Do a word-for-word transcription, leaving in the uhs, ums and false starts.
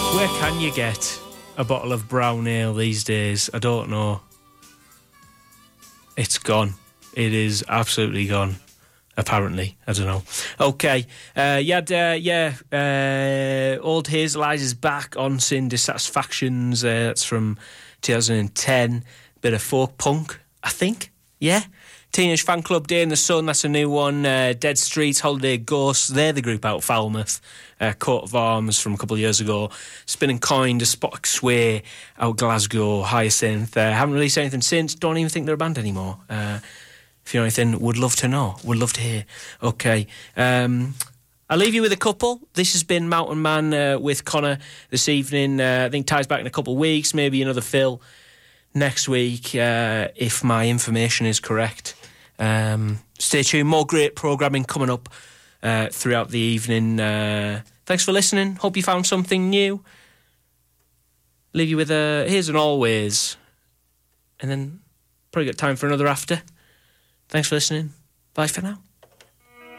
Where can you get a bottle of brown ale these days? I don't know. It's gone. It is absolutely gone. Apparently, I don't know. Okay, uh, you had, uh, yeah, uh, Old Hazel Eyes is back on Sin Dissatisfactions. Uh, that's from two thousand ten. Bit of folk punk, I think. Yeah. Teenage Fan Club, Day in the Sun, that's a new one. Uh, Dead Streets, Holiday Ghosts, they're the group out of Falmouth. Uh, Coat of Arms from a couple of years ago. Spinning Coin, Despotic Sway, out Glasgow, Hyacinth. Uh, haven't released anything since. Don't even think they're a band anymore. Uh, if you know anything, would love to know. Would love to hear. Okay. Um, I'll leave you with a couple. This has been Mountain Man uh, with Connor this evening. Uh, I think Ty's back in a couple of weeks, maybe another Phil next week, uh, if my information is correct. Um, stay tuned, more great programming coming up uh, throughout the evening. Uh, thanks for listening. Hope you found something new. Leave you with a here's an always, and then probably got time for another after. Thanks for listening. Bye for now.